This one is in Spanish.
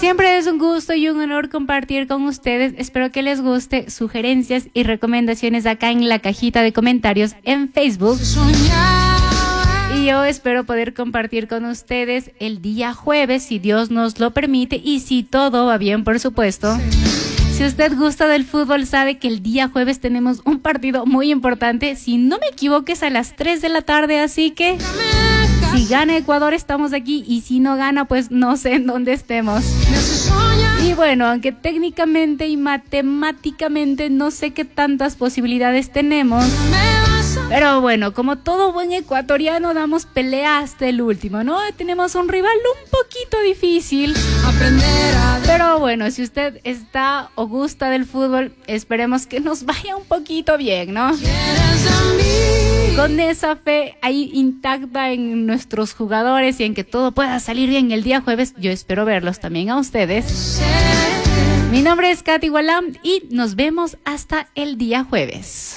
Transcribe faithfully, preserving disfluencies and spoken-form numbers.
Siempre es un gusto y un honor compartir con ustedes. Espero que les guste. Sugerencias y recomendaciones acá en la cajita de comentarios en Facebook. Y yo espero poder compartir con ustedes el día jueves, si Dios nos lo permite y si todo va bien, por supuesto. Si usted gusta del fútbol, sabe que el día jueves tenemos un partido muy importante. Si no me equivoco, es a las tres de la tarde, así que si gana Ecuador, estamos aquí. Y si no gana, pues no sé en dónde estemos. Y bueno, aunque técnicamente y matemáticamente no sé qué tantas posibilidades tenemos, pero bueno, como todo buen ecuatoriano, damos pelea hasta el último, ¿no? Tenemos un rival un poquito difícil. Pero bueno, si usted está o gusta del fútbol, esperemos que nos vaya un poquito bien, ¿no? Con esa fe ahí intacta en nuestros jugadores y en que todo pueda salir bien el día jueves, yo espero verlos también a ustedes. Mi nombre es Katy Walam y nos vemos hasta el día jueves.